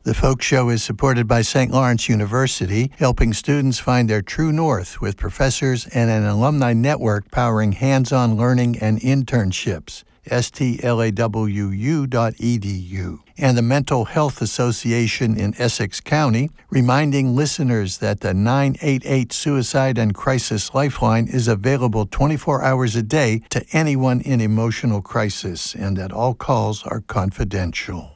The Folk Show is supported by St. Lawrence University, helping students find their true north with professors and an alumni network powering hands-on learning and internships. stlawu.edu. And the Mental Health Association in Essex County, reminding listeners that the 988 Suicide and Crisis Lifeline is available 24 hours a day to anyone in emotional crisis, and that all calls are confidential.